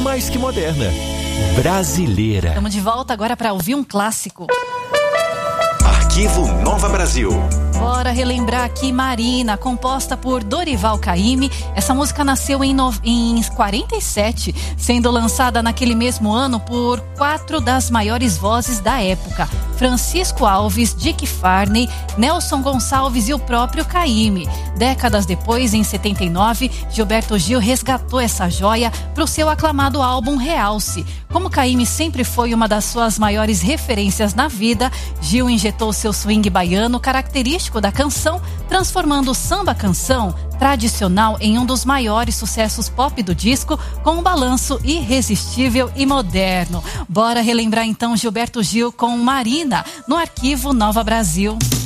mais que moderna. Brasileira. Estamos de volta agora para ouvir um clássico. Arquivo Nova Brasil. Bora relembrar aqui Marina, composta por Dorival Caymmi. Essa música nasceu em 47, sendo lançada naquele mesmo ano por 4 das maiores vozes da época: Francisco Alves, Dick Farney, Nelson Gonçalves e o próprio Caymmi. Décadas depois, em 79, Gilberto Gil resgatou essa joia para o seu aclamado álbum Realce. Como Caymmi sempre foi uma das suas maiores referências na vida, Gil injetou seu swing baiano característico da canção, transformando o samba-canção tradicional em um dos maiores sucessos pop do disco, com um balanço irresistível e moderno. Bora relembrar então Gilberto Gil com Marina, no Arquivo Nova Brasil.